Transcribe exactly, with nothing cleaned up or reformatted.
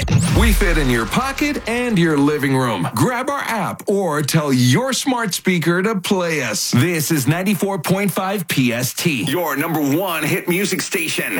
We fit in your pocket and your living room. Grab our app or tell your smart speaker to play us. This is ninety-four point five P S T, your number one hit music station.